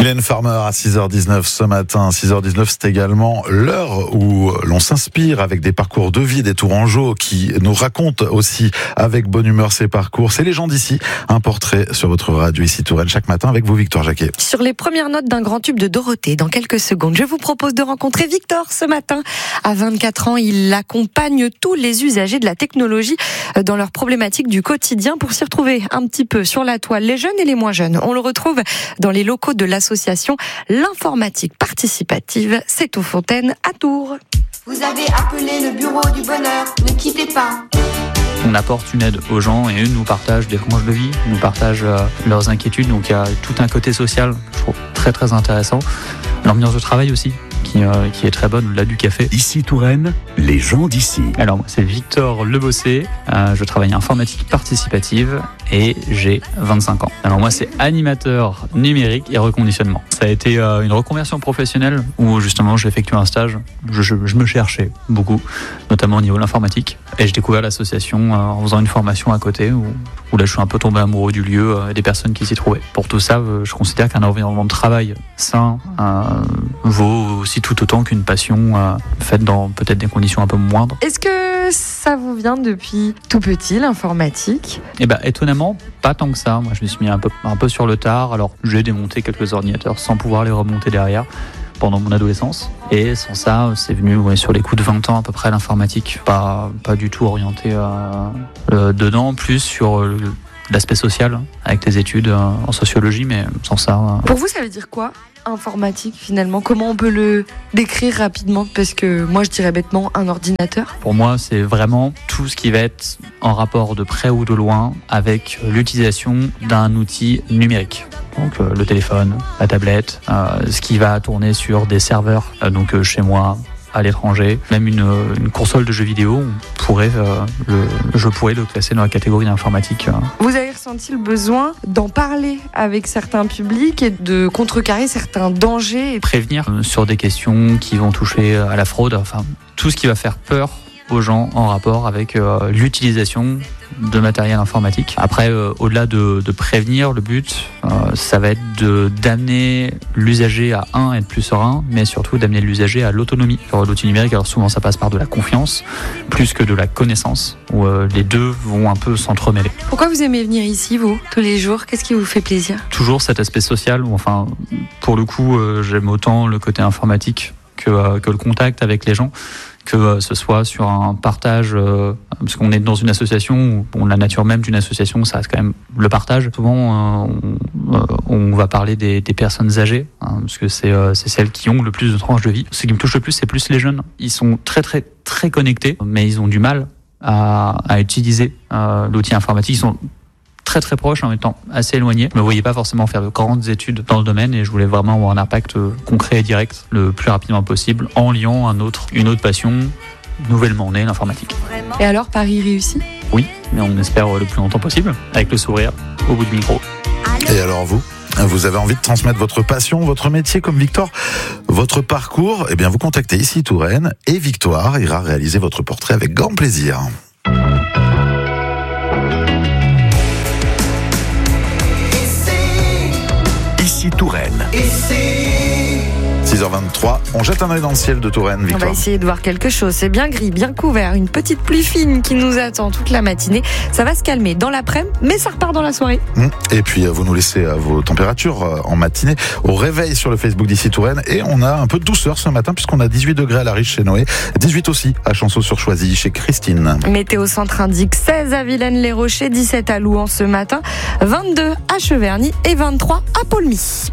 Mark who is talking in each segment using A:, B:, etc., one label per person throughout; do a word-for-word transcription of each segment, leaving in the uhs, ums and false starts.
A: Mylène Farmer à six heures dix-neuf ce matin. six heures dix-neuf, c'est également l'heure où l'on s'inspire avec des parcours de vie des Tourangeaux qui nous racontent aussi avec bonne humeur ces parcours. C'est les gens d'ici. Un portrait sur votre radio ici Touraine chaque matin avec vous, Victoire Jacquet.
B: Sur les premières notes d'un grand tube de Dorothée, dans quelques secondes, je vous propose de rencontrer Victor ce matin. À vingt-quatre ans, il accompagne tous les usagers de la technologie dans leurs problématiques du quotidien pour s'y retrouver un petit peu sur la toile, les jeunes et les moins jeunes. On le retrouve dans les locaux de l'association L'informatique participative, c'est aux Fontaines à Tours.
C: Vous avez appelé le bureau du bonheur, ne quittez pas.
D: On apporte une aide aux gens et eux nous partagent des tranches de vie, nous partagent euh, leurs inquiétudes. Donc il y a tout un côté social, je trouve très très intéressant. L'ambiance de travail aussi, qui, euh, qui est très bonne, au-delà du café.
E: Ici Touraine, les gens d'ici.
D: Alors moi c'est Victor Lebossé, euh, je travaille en informatique participative et j'ai vingt-cinq ans. Alors moi c'est animateur numérique et reconditionnement. Ça a été euh, une reconversion professionnelle où justement j'ai effectué un stage, je, je, je me cherchais beaucoup, notamment au niveau de l'informatique. Et j'ai découvert l'association euh, en faisant une formation à côté où, où là je suis un peu tombé amoureux du lieu euh, et des personnes qui s'y trouvaient. Pour tout ça, euh, je considère qu'un environnement de travail sain euh, vaut aussi tout autant qu'une passion euh, faite dans peut-être des conditions un peu moindres.
B: Est-ce que ça vous vient depuis tout petit, l'informatique ?
D: Eh ben, étonnamment, pas tant que ça. Moi, je me suis mis un peu, un peu sur le tard. Alors, j'ai démonté quelques ordinateurs sans pouvoir les remonter derrière pendant mon adolescence. Et sans ça, c'est venu ouais, sur les coups de vingt ans à peu près l'informatique. Pas, pas du tout orienté euh, euh, dedans, plus sur euh, l'aspect social avec les études euh, en sociologie, mais sans ça... Euh...
B: Pour vous, ça veut dire quoi ? Informatique finalement, comment on peut le décrire rapidement? Parce que moi je dirais bêtement un ordinateur.
D: Pour moi c'est vraiment tout ce qui va être en rapport de près ou de loin avec l'utilisation d'un outil numérique. Donc euh, le téléphone, la tablette, euh, ce qui va tourner sur des serveurs, euh, donc euh, chez moi, à l'étranger, même une, une console de jeux vidéo, on pourrait, euh, le, je pourrais le classer dans la catégorie d'informatique. Euh.
B: Vous avez ressenti le besoin d'en parler avec certains publics et de contrecarrer certains dangers?
D: Prévenir euh, sur des questions qui vont toucher à la fraude, enfin tout ce qui va faire peur aux gens en rapport avec euh, l'utilisation de matériel informatique. Après, euh, au-delà de, de prévenir, le but, euh, ça va être de, d'amener l'usager à, un, être plus serein, mais surtout d'amener l'usager à l'autonomie. Sur l'outil numérique, alors souvent ça passe par de la confiance, plus que de la connaissance, où euh, les deux vont un peu s'entremêler.
B: Pourquoi vous aimez venir ici, vous, tous les jours? Qu'est-ce qui vous fait plaisir?
D: Toujours cet aspect social, où enfin, pour le coup, euh, j'aime autant le côté informatique que, euh, que le contact avec les gens, que euh, ce soit sur un partage, euh, parce qu'on est dans une association où bon, la nature même d'une association, ça reste quand même le partage. Souvent, euh, on, euh, on va parler des, des personnes âgées, hein, parce que c'est, euh, c'est celles qui ont le plus de tranches de vie. Ce qui me touche le plus, c'est plus les jeunes. Ils sont très très très connectés, mais ils ont du mal à, à utiliser euh, l'outil informatique. Ils sont très très proches en étant assez éloignés. Je ne me voyais pas forcément faire de grandes études dans le domaine et je voulais vraiment avoir un impact concret et direct le plus rapidement possible en liant un autre, une autre passion nouvellement née, l'informatique.
B: Et alors, Paris réussit ?
D: Oui, mais on espère le plus longtemps possible, avec le sourire au bout du micro.
A: Et alors vous ? Vous avez envie de transmettre votre passion, votre métier comme Victor, votre parcours ? Eh bien, vous contactez ici Touraine et Victoire ira réaliser votre portrait avec grand plaisir.
E: Ici Touraine.
A: six heures vingt-trois, on jette un œil dans le ciel de Touraine,
B: On
A: Victoire.
B: va essayer de voir quelque chose. C'est bien gris, bien couvert, une petite pluie fine qui nous attend toute la matinée. Ça va se calmer dans l'après-midi, mais ça repart dans la soirée.
A: Et puis vous nous laissez vos températures en matinée au réveil sur le Facebook d'ici Touraine. Et on a un peu de douceur ce matin puisqu'on a dix-huit degrés à la Riche chez Noé, dix-huit aussi à Chanceau-sur-Choisy chez Christine.
B: Météo Centre indique seize à Vilaine-les-Rochers, dix-sept à Louhans ce matin, vingt-deux à Cheverny et vingt-trois à Paulmy.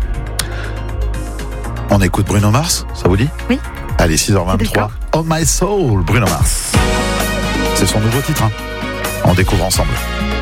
A: On écoute Bruno Mars, ça vous dit ?
B: Oui.
A: Allez, six heures vingt-trois, On My Soul, Bruno Mars. C'est son nouveau titre, hein. On découvre ensemble.